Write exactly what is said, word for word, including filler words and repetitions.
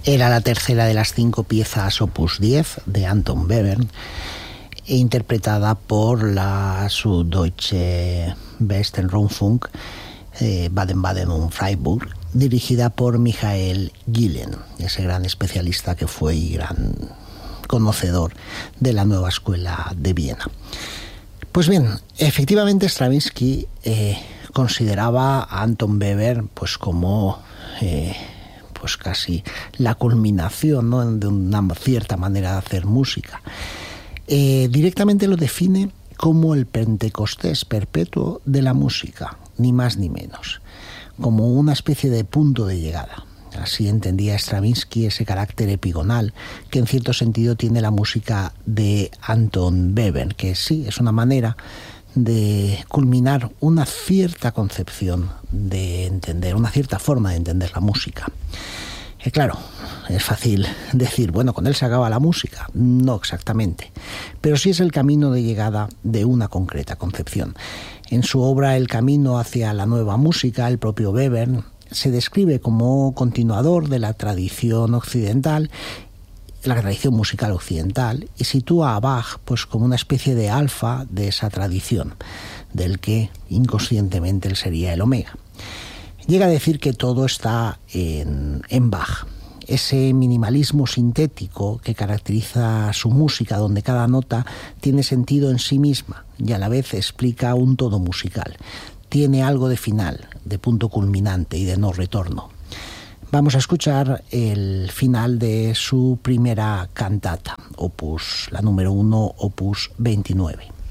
Era la tercera de las cinco piezas Opus diez de Anton Webern, interpretada por la Süddeutsche Westernrundfunk eh, Baden-Baden und Freiburg, dirigida por Michael Gillen, ese gran especialista que fue y gran conocedor de la nueva escuela de Viena. Pues bien, efectivamente Stravinsky eh, consideraba a Anton Webern pues como eh, pues casi la culminación, ¿no?, de una cierta manera de hacer música. Eh, directamente lo define como el Pentecostés perpetuo de la música, ni más ni menos, como una especie de punto de llegada. Así entendía Stravinsky ese carácter epigonal que en cierto sentido tiene la música de Anton Webern, que sí es una manera de culminar una cierta concepción de entender, una cierta forma de entender la música. Y claro, es fácil decir, bueno, con él se acaba la música. No exactamente, pero sí es el camino de llegada de una concreta concepción. En su obra El camino hacia la nueva música, el propio Webern se describe como continuador de la tradición occidental, la tradición musical occidental, y sitúa a Bach pues como una especie de alfa de esa tradición, del que inconscientemente él sería el omega. Llega a decir que todo está en, en Bach, ese minimalismo sintético que caracteriza su música, donde cada nota tiene sentido en sí misma y a la vez explica un todo musical. Tiene algo de final, de punto culminante y de no retorno. Vamos a escuchar el final de su primera cantata, opus, la número uno, opus veintinueve.